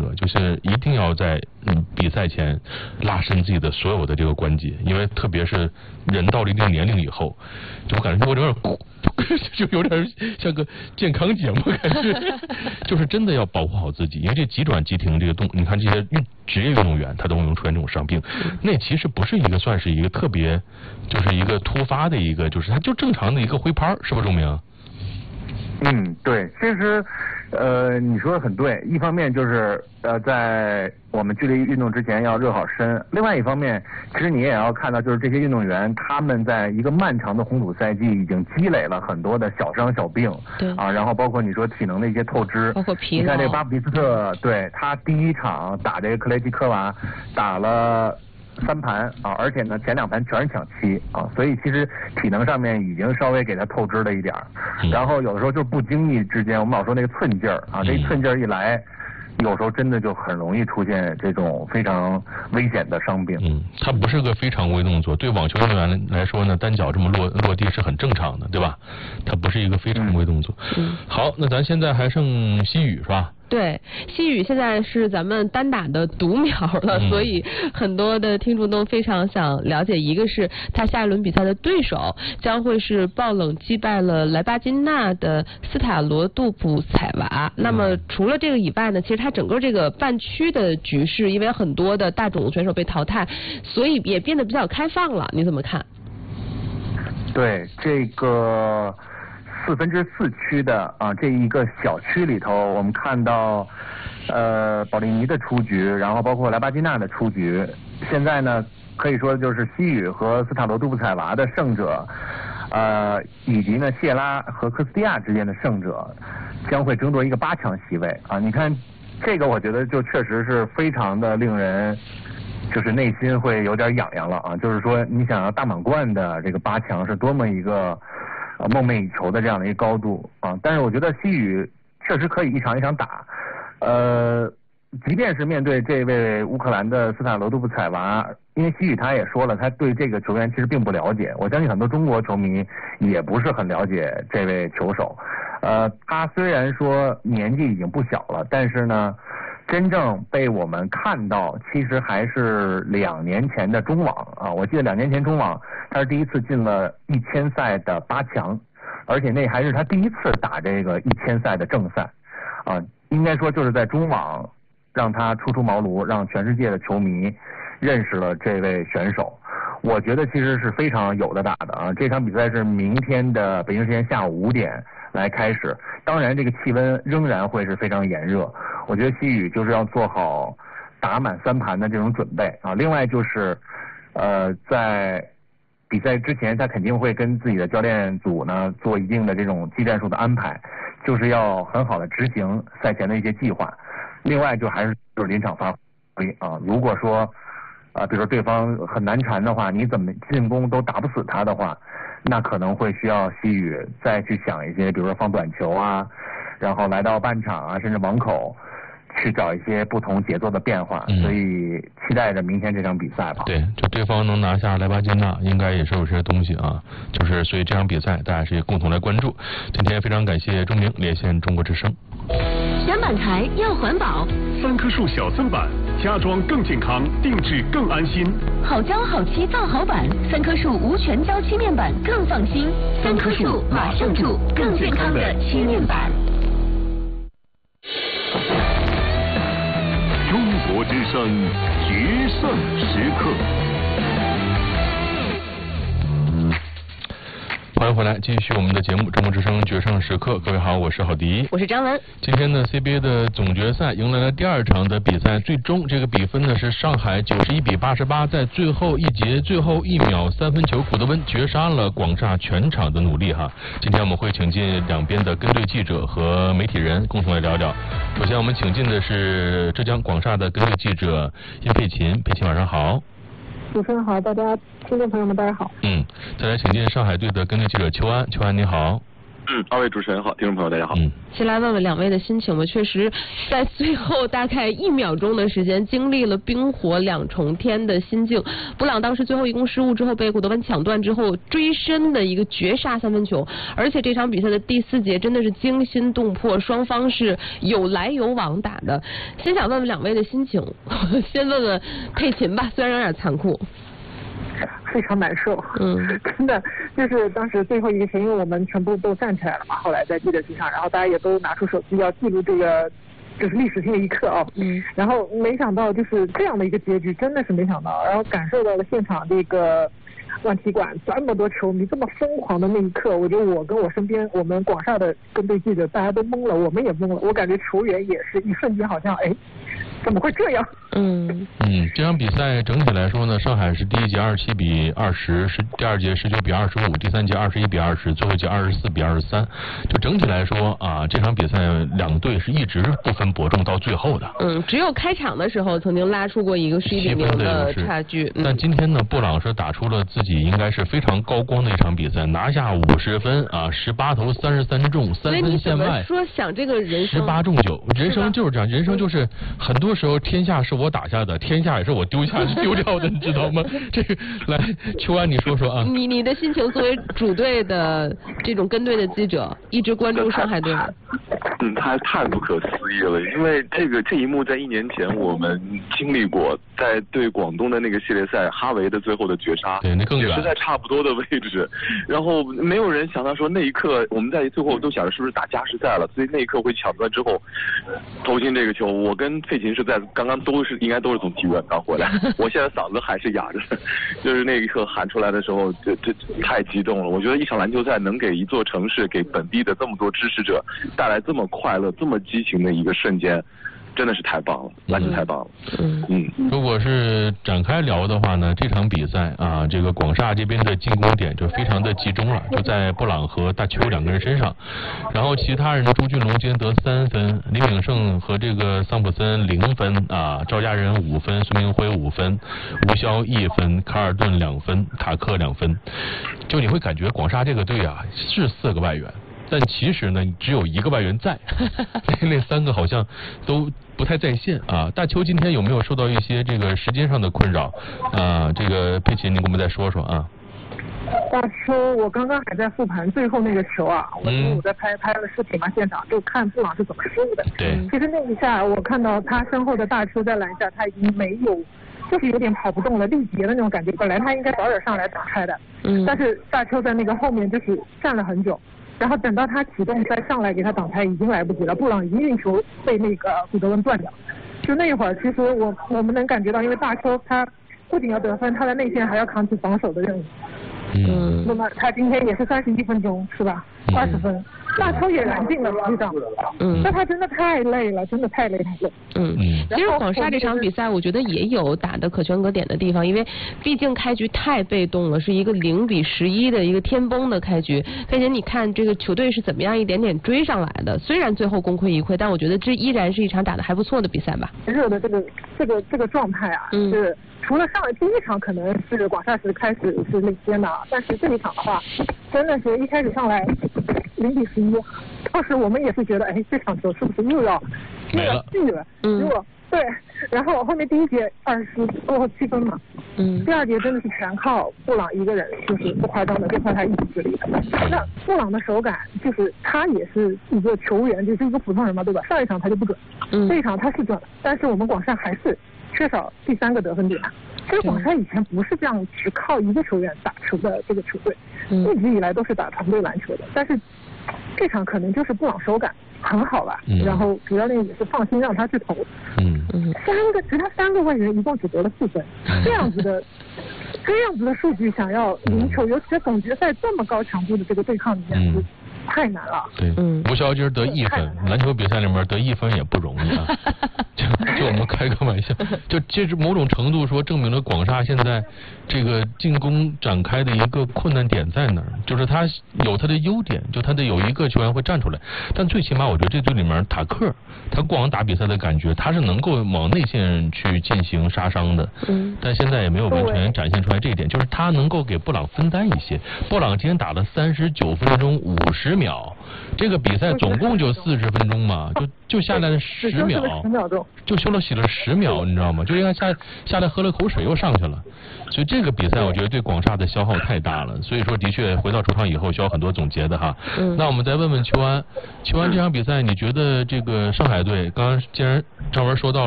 者，就是一定要在比赛前拉伸自己的所有的这个关节，因为特别是人到了一定年龄以后，就我感觉我有点就有点像个健康节目感觉，就是真的要保护好自己，因为这急转急停这个你看这些职业运动员他都能出现这种伤病，那其实不是一个算是一个特别，就是一个突发的一个，就是他就正常的一个挥拍，是不是钟明？ 对，其实你说的很对，一方面就是在我们剧烈运动之前要热好身，另外一方面其实你也要看到，就是这些运动员他们在一个漫长的红土赛季已经积累了很多的小伤小病， 对啊，然后包括你说体能的一些透支， 包括疲劳。 你看这个巴布迪斯特，对，他第一场打这个克雷吉科娃打了3盘啊，而且呢前2盘全是抢七啊，所以其实体能上面已经稍微给他透支了一点儿，然后有的时候就是不经意之间，我们老说那个寸劲儿啊，这一寸劲儿一来，有时候真的就很容易出现这种非常危险的伤病。 它不是个非常微动作，对网球运动员来说呢，单脚这么落地是很正常的，对吧？它不是一个非常微动作。好，那咱现在还剩西语是吧？ 对，西语现在是咱们单打的独苗了，所以很多的听众都非常想了解，一个是他下一轮比赛的对手将会是爆冷击败了莱巴金纳的斯塔罗杜普采娃。那么除了这个以外呢，其实他整个这个半区的局势，因为很多的大种子选手被淘汰，所以也变得比较开放了，你怎么看？ 对，这个4分之4区的啊，这一个小区里头，我们看到保利尼的出局，然后包括莱巴金纳的出局。现在呢，可以说就是西语和斯塔罗杜布采娃的胜者，以及呢谢拉和科斯蒂亚之间的胜者，将会争夺一个8强席位啊。你看这个，我觉得就确实是非常的令人，就是内心会有点痒痒了啊。就是说，你想要大满贯的这个8强是多么一个梦寐以求的这样的一个高度啊！但是我觉得西语确实可以一场一场打，即便是面对这位乌克兰的斯塔罗杜布采娃，因为西语他也说了，他对这个球员其实并不了解。我相信很多中国球迷也不是很了解这位球手。他虽然说年纪已经不小了，但是呢，真正被我们看到，其实还是2年前的中网啊。我记得2年前中网他是第一次进了1000赛的8强，而且那还是他第一次打这个1000赛的正赛啊。应该说就是在中网让他初茅庐，让全世界的球迷认识了这位选手。我觉得其实是非常有的打的啊。这场比赛是明天的北京时间下午5点来开始，当然这个气温仍然会是非常炎热。我觉得西语就是要做好打满3盘的这种准备啊。另外就是在比赛之前，他肯定会跟自己的教练组呢做一定的这种技战术的安排，就是要很好的执行赛前的一些计划。另外就是临场发挥啊。如果说比如说对方很难缠的话，你怎么进攻都打不死他的话，那可能会需要西语再去想一些，比如说放短球啊，然后来到半场啊，甚至网口去找一些不同节奏的变化。所以期待着明天这场比赛吧。 对，就对方能拿下莱巴金纳，应该也是有些东西啊。就是所以这场比赛大家是共同来关注。今天非常感谢钟明连线中国之声。 选板材要环保 ，3棵树小寸板，家装更健康，定制更安心。 好胶好漆造好板，3棵树无全胶漆面板更放心。3棵树马上住更健康的漆面板。 中国之声决胜时刻。 欢迎回来，继续我们的节目《中国之声决胜时刻》。各位好，我是郝迪， 我是张文。 今天呢 CBA 的总决赛迎来了第2场的比赛，最终这个比分呢是上海91比88，在最后一节最后1秒3分球，古德温绝杀了广厦全场的努力哈。今天我们会请进两边的跟队记者和媒体人共同来聊聊。首先我们请进的是浙江广厦的跟队记者殷佩琴，佩琴晚上好。 主持人好，大家听众朋友们大家好。 再来请进上海队的跟队记者邱安，邱安你好。 二位主持人好，听众朋友大家好。 先来问问两位的心情吧。确实，在最后大概1秒钟的时间，经历了冰火2重天的心境。布朗当时最后一攻失误之后，被古德温抢断之后，追身的一个绝杀3分球，而且这场比赛的第4节真的是惊心动魄，双方是有来有往打的。先想问问两位的心情，先问问佩琴吧，虽然有点残酷。 非常难受，真的就是当时最后一个球，因为我们全部都站起来了嘛，后来在记者席上，然后大家也都拿出手机要记录这个就是历史性的一刻哦，然后没想到就是这样的一个结局，真的是没想到，然后感受到了现场这个万体馆这么多球迷这么疯狂的那一刻，我觉得我跟我身边我们广厦的跟队记者大家都懵了，我们也懵了，我感觉球员也是一瞬间好像怎么会这样？ 这场比赛整体来说呢，上海是第一节27比20，是第二节19比25，第三节21比20，最后一节24比23。就整体来说啊，这场比赛两队是一直不分伯仲到最后的。 只有开场的时候曾经拉出过一个11比0的差距。 但今天呢，布朗是打出了自己应该是非常高光的一场比赛，拿下50分啊，18投33中，3分线外。 说想这个人生 18中9，人生就是这样，人生就是很多时候天下是我打下的，天下也是我丢掉的，你知道吗？这个来，秋安你说说啊。 你的心情作为主队的这种跟队的记者，一直关注上海队。 太不可思议了，因为这一幕在1年前我们经历过，在对广东的那个系列赛，哈维的最后的绝杀， 对，那更远， 也是在差不多的位置。然后没有人想到说那一刻，我们在最后都想着是不是打加时赛了，所以那一刻会抢断之后投进这个球。我跟佩琴是在刚刚应该都是从体育馆刚回来，我现在嗓子还是哑着，就是那一刻喊出来的时候，这太激动了。我觉得一场篮球赛能给一座城市、给本地的这么多支持者带来这么快乐、这么激情的一个瞬间，真的是太棒了，篮球太棒了。 如果是展开聊的话呢，这场比赛啊，这个广厦这边的进攻点就非常的集中了，就在布朗和大邱两个人身上，然后其他人的朱俊龙今天得3分，李炳胜和这个桑普森0分啊，赵家人5分，孙明辉5分，吴骁1分，卡尔顿2分，塔克2分。就你会感觉广厦这个队啊是4个外援，但其实呢只有1个外援在，那3个好像都不太在线啊。大邱今天有没有受到一些这个时间上的困扰啊？这个佩琴，您给我们再说说啊。 大邱，我刚刚还在复盘最后那个球啊，我在拍了视频嘛，现场就看布朗是怎么失误的。 对， 其实那一下我看到他身后的大邱在篮下，他已经没有，就是有点跑不动了，力竭的那种感觉。本来他应该早点上来挡开的，但是大邱在那个后面就是站了很久。然后等到他启动再上来给他挡开已经来不及了，布朗一运球被那个古德温断掉。就那一会儿，其实我们能感觉到，因为大邱他不仅要得分，他在内线还要扛起防守的任务。那么他今天也是31分钟是吧？20分，大邱也燃尽了，实际上。但他真的太累了，真的太累了。 其实广厦这场比赛，我觉得也有打得可圈可点的地方，因为毕竟开局太被动了，是一个0比11的一个天崩的开局。佩姐，你看这个球队是怎么样一点点追上来的？虽然最后功亏一篑，但我觉得这依然是一场打得还不错的比赛吧。 热的这个状态啊，是除了上第一场可能是广厦是开始是领先的啊，但是这一场的话，真的是一开始上来0比11，当时我们也是觉得，这场球是不是又要继了？如果对，然后后面第一节27分嘛，第二节真的是全靠布朗一个人，就是不夸张的就靠他一己之力的。那布朗的手感就是他也是一个球员，就是一个普通人嘛，对吧？上一场他就不准，这一场他是准，但是我们广厦还是缺少第3个得分点。其实广厦以前不是这样只靠一个球员打球的这个球队，一直以来都是打团队篮球的。但是这场可能就是布朗手感很好吧，然后主教练也是放心让他去投。其他3个外援一共只得了4分，这样子的数据想要赢球，尤其是总决赛这么高强度的这个对抗里面，太难了。 对，吴骁今儿得1分，篮球比赛里面得1分也不容易啊。就我们开个玩笑，就这是某种程度说证明了广厦现在这个进攻展开的一个困难点在哪儿，就是他有他的优点，就他得有一个球员会站出来，但最起码我觉得这队里面塔克他过往打比赛的感觉，他是能够往内线去进行杀伤的，但现在也没有完全展现出来这一点，就是他能够给布朗分担一些。布朗今天打了39分钟50秒， 这个比赛总共就40分钟嘛，就下来了10秒，就休了10秒，你知道吗？就应该下来喝了口水又上去了，所以这个比赛我觉得对广厦的消耗太大了。所以说的确回到主场以后需要很多总结的哈。那我们再问问邱安，这场比赛你觉得这个上海队，刚刚既然张文说到